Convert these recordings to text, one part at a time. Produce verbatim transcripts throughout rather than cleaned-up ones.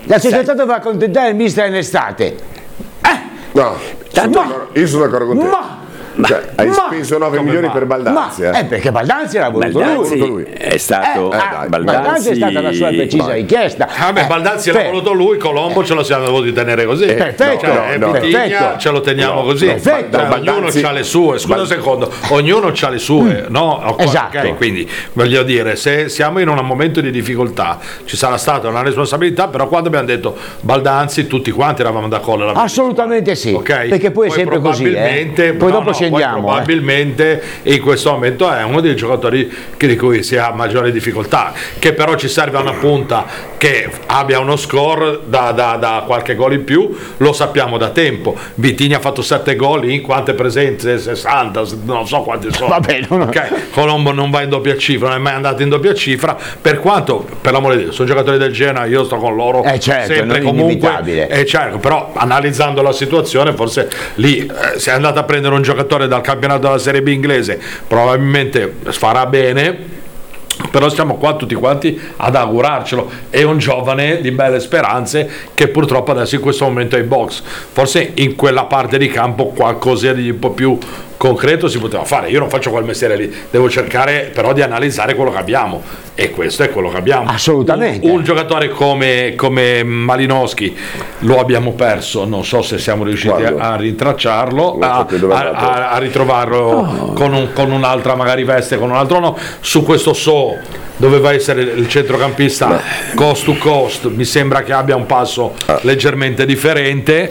La società doveva accontentare il mister in estate. Eh? No, Tanto- sono- io sono d'accordo con te. Ma, Cioè, hai ma- speso nove come milioni va? per Baldanzi. ma eh. eh, perché Baldanzi era voluto Baldanzi lui. lui. è stato Eh, ah, Baldanzi, Baldanzi è stata la sua precisa vai. richiesta. Ah, beh, Eh, Baldanzi l'ha per- voluto lui, Colombo ce lo siamo dovuti tenere così. Perfetto, Cioè, no, no, Vitigna perfetto. ce lo teniamo No, così. perfetto. Cioè, ognuno Baldanzi- ha le sue. Scusa Bal- un secondo, ognuno ha le sue, no? Ok, Esatto. quindi voglio dire, se siamo in un momento di difficoltà, ci sarà stata una responsabilità, però quando abbiamo detto Baldanzi, tutti quanti eravamo d'accordo. Assolutamente sì, Ok? perché poi è sempre così, eh. probabilmente- Poi no, dopo no, scendiamo. poi eh. probabilmente in questo momento è uno dei giocatori che- di cui si ha maggiore difficoltà, che però ci serve una punta che abbia uno score da, da- da qualche gol in più, lo sappiamo da tempo. Vitigna ha fatto sette gol in quante presenze? sessanta, non so quanti sono. Vabbè, non- Ok, Colombo non va in doppia cifra, non è mai andato in doppia cifra, per quanto, per l'amore di Dio, sono giocatori del Genoa, io sto con loro Eh, certo, sempre non comunque. inevitabile. Eh, certo, però analizzando la situazione forse lì eh, se è andato a prendere un giocatore dal campionato della Serie B inglese probabilmente farà bene, però siamo qua tutti quanti ad augurarcelo. È un giovane di belle speranze che purtroppo adesso in questo momento è in box, forse in quella parte di campo qualcosa di un po' più concreto si poteva fare. Io non faccio quel mestiere lì, devo cercare però di analizzare quello che abbiamo, e questo è quello che abbiamo. Assolutamente. Un, un giocatore come, come Malinowski lo abbiamo perso, non so se siamo riusciti Quando? a, a rintracciarlo, Non so a, più dove è a- andato. a- a ritrovarlo con, un- con un'altra magari veste, con un altro no. Su questo So doveva essere il centrocampista cost to cost, mi sembra che abbia un passo leggermente differente,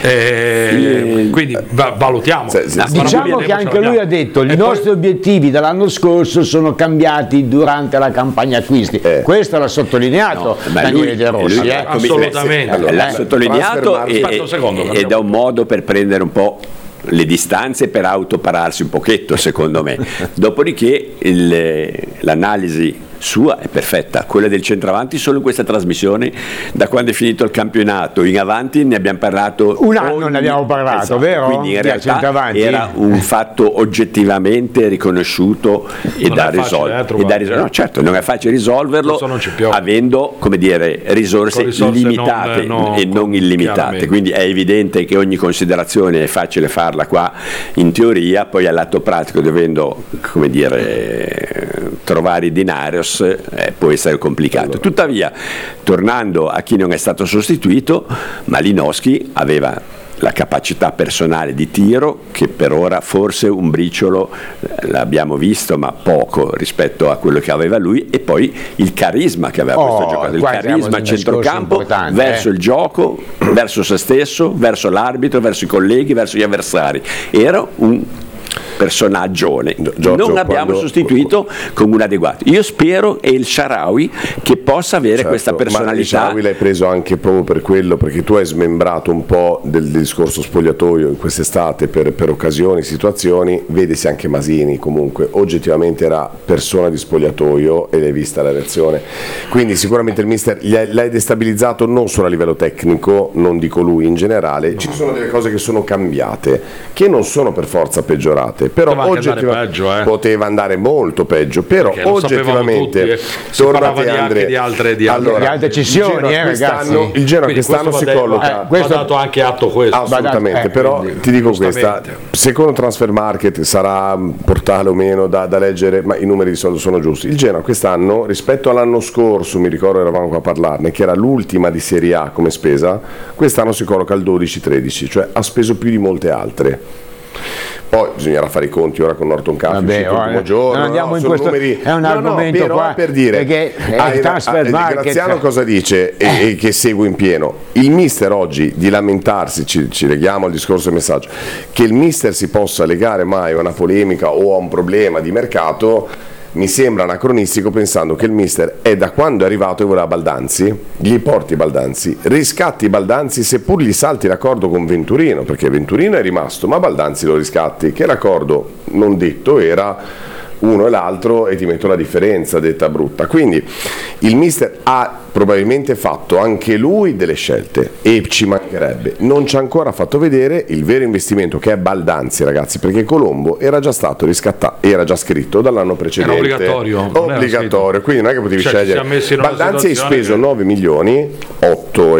eh, quindi va- valutiamo. Se- se- Ma Diciamo vedremo, che ce anche l'abbiamo. lui ha detto i E poi- nostri obiettivi dall'anno scorso sono cambiati durante la campagna acquisti. Eh. Questo l'ha sottolineato No, ma Daniele lui- De Rossi. lui- eh. come- Assolutamente. Allora, l'ha Eh, sottolineato transfer e, market- Aspetta un secondo, e- ed è un modo per prendere un po' le distanze, per autopararsi un pochetto, secondo me. Dopodiché il- l'analisi sua è perfetta, quella del centravanti solo in questa trasmissione, da quando è finito il campionato in avanti ne abbiamo parlato Un anno ogni- ne abbiamo parlato, esatto, vero? quindi in Del realtà centravanti? era un fatto oggettivamente riconosciuto e Non da è facile, risolvere. eh, E trovarlo. da risol- no, certo, non è facile risolverlo Questo non ci piove. avendo, come dire, risorse, Con risorse limitate non- non- e non illimitate. chiaramente. Quindi è evidente che ogni considerazione è facile farla qua in teoria, poi all'atto pratico, dovendo, come dire, trovare i dinarios, eh, può essere complicato. Tuttavia, tornando a chi non è stato sostituito, Malinowski aveva la capacità personale di tiro, che per ora forse un briciolo eh, l'abbiamo visto, ma poco rispetto a quello che aveva lui, e poi il carisma che aveva Oh, questo giocatore, il qua siamo carisma in a un discorso centrocampo importante, verso eh. il gioco, verso se stesso, verso l'arbitro, verso i colleghi, verso gli avversari. Era un personaggione, Giorgio, non abbiamo quando- sostituito con un adeguato. Io spero e il Shaarawy che possa avere Certo, questa ma il personalità. Shaarawy l'hai preso anche proprio per quello, perché tu hai smembrato un po' del, del discorso spogliatoio in quest'estate per, per occasioni, situazioni. Vedesi anche Masini, comunque oggettivamente era persona di spogliatoio e l'hai vista la reazione, quindi sicuramente il mister gli hai- l'hai destabilizzato non solo a livello tecnico, non dico lui, in generale ci sono delle cose che sono cambiate, che non sono per forza peggiorate, però Poteva anche andare oggettiva- peggio, eh. poteva andare molto peggio, però Perché lo sapevamo oggettivamente tutti, eh. Si torna parlava te, di anche Andre. di altre- di altre- Allora, di altre cessioni, il Genoa eh, quest'anno- ragazzi. il Genoa Quindi quest'anno questo si va de- colloca eh, questo- va dato anche atto questo. assolutamente, eh, però quindi, ti dico questa, giustamente. secondo Transfer Market sarà un portale o meno da, da leggere, ma i numeri di solito sono giusti. Il Genoa quest'anno rispetto all'anno scorso, mi ricordo eravamo qua a parlarne, che era l'ultima di Serie A come spesa, quest'anno si colloca al dodici tredici, cioè ha speso più di molte altre. Poi bisognerà fare i conti ora con Norton Cup Vabbè, l'ultimo ora, giorno, non andiamo no, in sono questo- numeri, è un no, no, argomento però qua, per dire, perché è il hai- transfer hai- market. Graziano cosa dice e, e che segue in pieno? Il mister oggi di lamentarsi, ci, ci leghiamo al discorso del messaggio, che il mister si possa legare mai a una polemica o a un problema di mercato mi sembra anacronistico, pensando che il mister è da quando è arrivato e voleva Baldanzi, gli porti Baldanzi, riscatti Baldanzi, seppur gli salti l'accordo con Venturino, perché Venturino è rimasto, ma Baldanzi lo riscatti, che l'accordo non detto era uno e l'altro e ti metto la differenza, detta brutta. Quindi il mister ha probabilmente fatto anche lui delle scelte e ci mancherebbe, non ci ha ancora fatto vedere il vero investimento che è Baldanzi, ragazzi, perché Colombo era già stato riscattato, era già scritto dall'anno precedente, Era obbligatorio, non era obbligatorio, scritto. quindi non è che potevi Cioè, ci scegliere. siamo messi in una Baldanzi hai situazione speso che- nove milioni, otto